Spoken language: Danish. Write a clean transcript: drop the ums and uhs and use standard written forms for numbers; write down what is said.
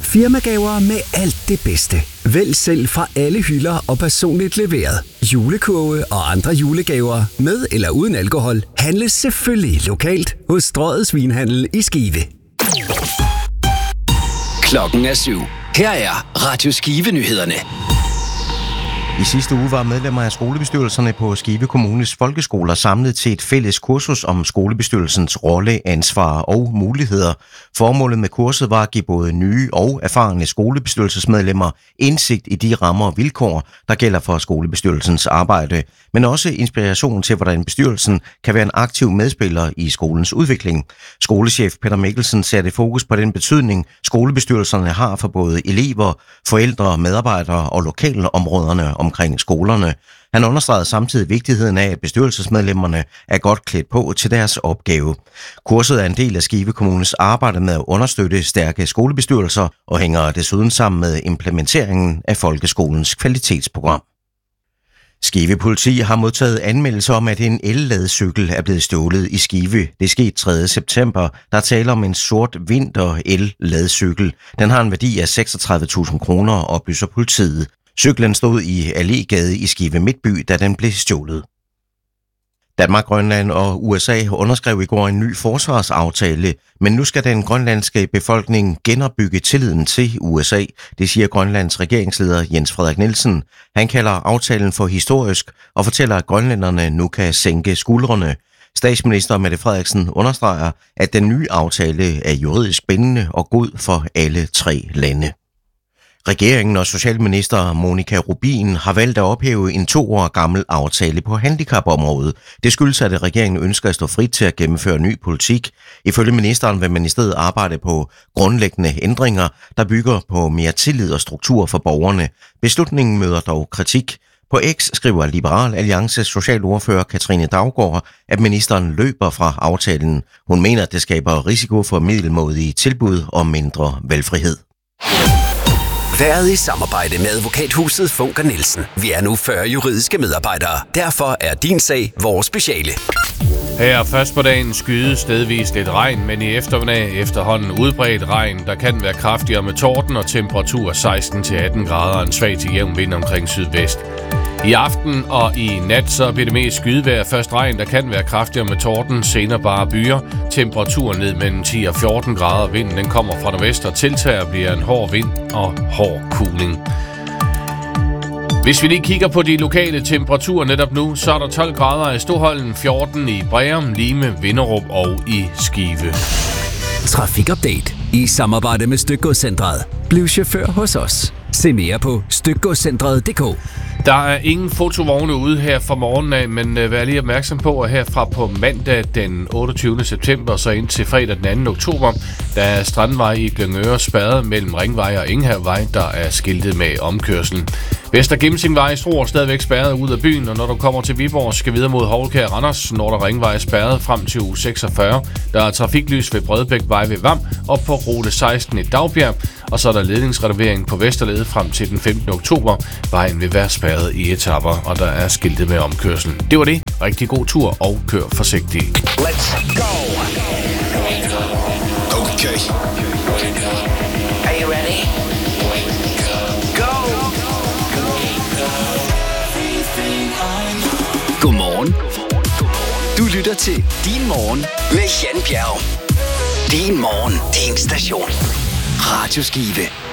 Firmagaver med alt det bedste. Vælg selv fra alle hylder og personligt leveret. Julekurve og andre julegaver med eller uden alkohol handles selvfølgelig lokalt hos Strøget Svinhandel i Skive. Klokken er 7. Her er Radio Skive-nyhederne. I sidste uge var medlemmer af skolebestyrelserne på Skive Kommunes folkeskoler samlet til et fælles kursus om skolebestyrelsens rolle, ansvar og muligheder. Formålet med kurset var at give både nye og erfarne skolebestyrelsesmedlemmer indsigt i de rammer og vilkår, der gælder for skolebestyrelsens arbejde, men også inspiration til, hvordan bestyrelsen kan være en aktiv medspiller i skolens udvikling. Skolechef Peter Mikkelsen satte fokus på den betydning, skolebestyrelserne har for både elever, forældre, medarbejdere og lokalområderne omkring skolerne. Han understregede samtidig vigtigheden af, at bestyrelsesmedlemmerne er godt klædt på til deres opgave. Kurset er en del af Skive Kommunes arbejde med at understøtte stærke skolebestyrelser og hænger desuden sammen med implementeringen af folkeskolens kvalitetsprogram. Skive Politi har modtaget anmeldelser om, at en el-ladcykel er blevet stjålet i Skive. Det skete 3. september. Der taler om en sort vinter-el-ladcykel. Den har en værdi af 36.000 kroner, oplyser politiet. Cyklen stod i Allégade i Skive Midtby, da den blev stjålet. Danmark, Grønland og USA underskrev i går en ny forsvarsaftale, men nu skal den grønlandske befolkning genopbygge tilliden til USA. Det siger Grønlands regeringsleder Jens Frederik Nielsen. Han kalder aftalen for historisk og fortæller, at grønlænderne nu kan sænke skuldrene. Statsminister Mette Frederiksen understreger, at den nye aftale er juridisk bindende og god for alle 3 lande. Regeringen og socialminister Monika Rubin har valgt at ophæve en 2 år gammel aftale på handicapområdet. Det skyldes, at regeringen ønsker at stå frit til at gennemføre ny politik. Ifølge ministeren vil man i stedet arbejde på grundlæggende ændringer, der bygger på mere tillid og struktur for borgerne. Beslutningen møder dog kritik. På X skriver Liberal Alliances socialordfører Katrine Daugaard, at ministeren løber fra aftalen. Hun mener, at det skaber risiko for middelmådige tilbud og mindre valgfrihed. Været i samarbejde med advokathuset Funker Nielsen. Vi er nu 40 juridiske medarbejdere. Derfor er din sag vores speciale. Her først på dagen skydes stedvist lidt regn, men i eftermiddag efterhånden udbredt regn, der kan være kraftigere med torden og temperatur 16-18 grader og en svag til jævn vind omkring sydvest. I aften og i nat så bliver det mest skydevejr. Først regn, der kan være kraftigere med torden, senere bare byer. Temperaturen ned mellem 10 og 14 grader. Vinden den kommer fra nordvest og tiltager bliver en hård vind og hård kuling. Hvis vi lige kigger på de lokale temperaturer netop nu, så er der 12 grader i Stoholm, 14 i Breum, Lime, Vinderup og i Skive. Trafikupdate i samarbejde med Stykgodscentret. Bliv chauffør hos os. Se mere på stykgodscentret.dk. Der er ingen fotovogne ude her fra morgenen af, men vær lige opmærksom på, at herfra på mandag den 28. september så indtil fredag den 2. oktober, der er Strandvej i Glyngøre spærret mellem Ringvej og Enghavevej, der er skiltet med omkørsel. Vester Gemsingvej i Struer stadigvæk spærret ud af byen, og når du kommer til Viborg, skal videre mod Houlkær og Randers, når der Ringvej spærret frem til uge 46. Der er trafiklys ved Bredbækvej ved Vam og på rute 16 i Dagbjerg, og så er der ledningsrenovering på Vesterlede frem til den 15. oktober. Vejen vil være spærret i etaper, og der er skiltet med omkørsel. Det var det. Rigtig god tur og kør forsigtigt. Let's go! Okay. Are you ready? Go! Godmorgen. Du lytter til Din Morgen med Jan Bjerg. Din Morgen, din station. Radio Skive.